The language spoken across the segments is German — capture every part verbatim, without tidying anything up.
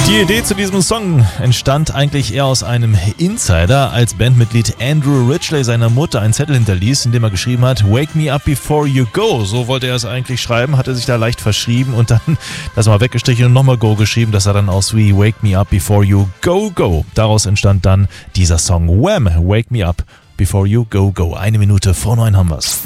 Die Idee zu diesem Song entstand eigentlich eher aus einem Insider, als Bandmitglied Andrew Ridgeley seiner Mutter einen Zettel hinterließ, in dem er geschrieben hat, "Wake me up before you go." So wollte er es eigentlich schreiben, hatte sich da leicht verschrieben und dann das mal weggestrichen und nochmal Go geschrieben. Das sah dann aus wie "Wake me up before you go go." Daraus entstand dann dieser Song Wham! "Wake me up before you go go." Eine Minute vor neun haben wir's.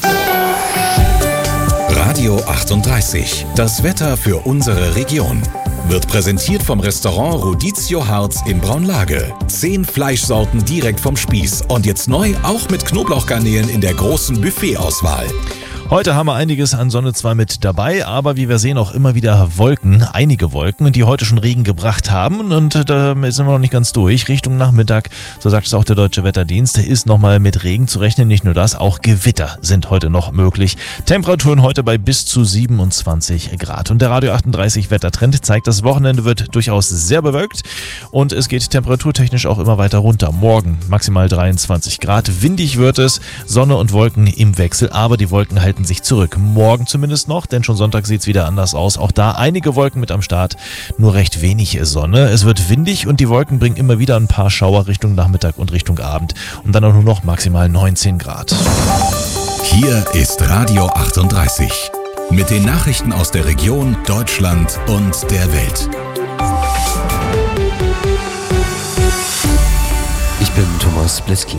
Radio achtunddreißig. Das Wetter für unsere Region. Wird präsentiert vom Restaurant Rodizio Harz in Braunlage. Zehn Fleischsorten direkt vom Spieß. Und jetzt neu auch mit Knoblauchgarnelen in der großen Buffetauswahl. Heute haben wir einiges an Sonne zwar mit dabei, aber wie wir sehen auch immer wieder Wolken, einige Wolken, die heute schon Regen gebracht haben und da sind wir noch nicht ganz durch. Richtung Nachmittag, so sagt es auch der Deutsche Wetterdienst, ist nochmal mit Regen zu rechnen. Nicht nur das, auch Gewitter sind heute noch möglich. Temperaturen heute bei bis zu siebenundzwanzig Grad. Und der Radio achtunddreißig Wettertrend zeigt, das Wochenende wird durchaus sehr bewölkt und es geht temperaturtechnisch auch immer weiter runter. Morgen maximal dreiundzwanzig Grad, windig wird es, Sonne und Wolken im Wechsel, aber die Wolken halten sich zurück. Morgen zumindest noch, denn schon Sonntag sieht es wieder anders aus. Auch da einige Wolken mit am Start, nur recht wenig Sonne. Es wird windig und die Wolken bringen immer wieder ein paar Schauer Richtung Nachmittag und Richtung Abend. Und dann auch nur noch maximal neunzehn Grad. Hier ist Radio achtunddreißig. Mit den Nachrichten aus der Region, Deutschland und der Welt. Ich bin Thomas Bleski.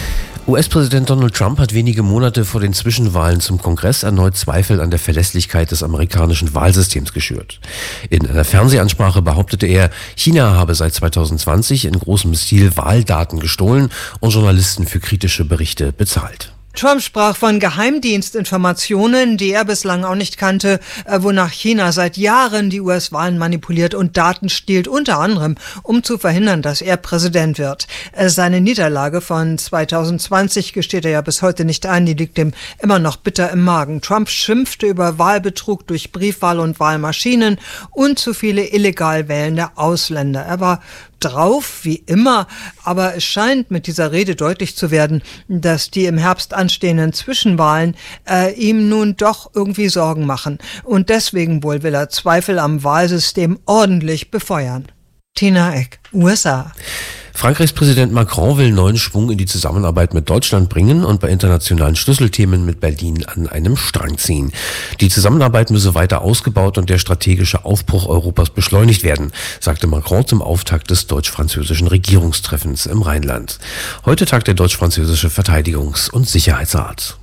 U S-Präsident Donald Trump hat wenige Monate vor den Zwischenwahlen zum Kongress erneut Zweifel an der Verlässlichkeit des amerikanischen Wahlsystems geschürt. In einer Fernsehansprache behauptete er, China habe seit zweitausendzwanzig in großem Stil Wahldaten gestohlen und Journalisten für kritische Berichte bezahlt. Trump sprach von Geheimdienstinformationen, die er bislang auch nicht kannte, wonach China seit Jahren die U S-Wahlen manipuliert und Daten stiehlt, unter anderem, um zu verhindern, dass er Präsident wird. Seine Niederlage von zweitausendzwanzig gesteht er ja bis heute nicht ein, die liegt ihm immer noch bitter im Magen. Trump schimpfte über Wahlbetrug durch Briefwahl und Wahlmaschinen und zu viele illegal wählende Ausländer. Er war drauf, wie immer, aber es scheint mit dieser Rede deutlich zu werden, dass die im Herbst anstehenden Zwischenwahlen äh, ihm nun doch irgendwie Sorgen machen. Und deswegen wohl will er Zweifel am Wahlsystem ordentlich befeuern. Tina Eck, U S A. Frankreichs Präsident Macron will neuen Schwung in die Zusammenarbeit mit Deutschland bringen und bei internationalen Schlüsselthemen mit Berlin an einem Strang ziehen. Die Zusammenarbeit müsse weiter ausgebaut und der strategische Aufbruch Europas beschleunigt werden, sagte Macron zum Auftakt des deutsch-französischen Regierungstreffens im Rheinland. Heute tagt der deutsch-französische Verteidigungs- und Sicherheitsrat.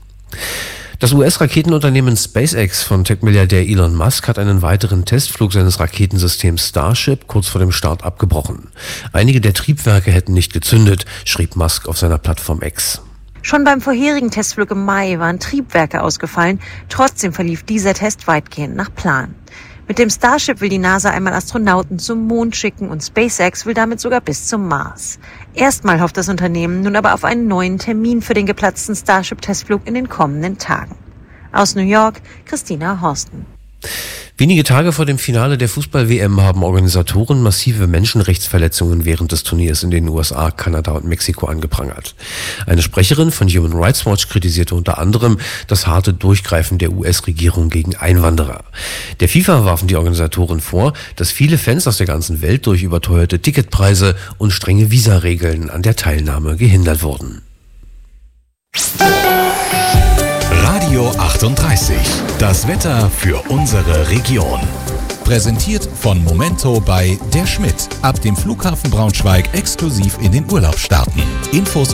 Das U S-Raketenunternehmen SpaceX von Tech-Milliardär Elon Musk hat einen weiteren Testflug seines Raketensystems Starship kurz vor dem Start abgebrochen. Einige der Triebwerke hätten nicht gezündet, schrieb Musk auf seiner Plattform X. Schon beim vorherigen Testflug im Mai waren Triebwerke ausgefallen, trotzdem verlief dieser Test weitgehend nach Plan. Mit dem Starship will die NASA einmal Astronauten zum Mond schicken und SpaceX will damit sogar bis zum Mars. Erstmal hofft das Unternehmen nun aber auf einen neuen Termin für den geplatzten Starship-Testflug in den kommenden Tagen. Aus New York, Christina Horsten. Wenige Tage vor dem Finale der Fußball-W M haben Organisatoren massive Menschenrechtsverletzungen während des Turniers in den U S A, Kanada und Mexiko angeprangert. Eine Sprecherin von Human Rights Watch kritisierte unter anderem das harte Durchgreifen der U S-Regierung gegen Einwanderer. Der FIFA warfen die Organisatoren vor, dass viele Fans aus der ganzen Welt durch überteuerte Ticketpreise und strenge Visaregeln an der Teilnahme gehindert wurden. Radio achtunddreißig. Das Wetter für unsere Region. Präsentiert von Momento bei Der Schmidt. Ab dem Flughafen Braunschweig exklusiv in den Urlaub starten. Infos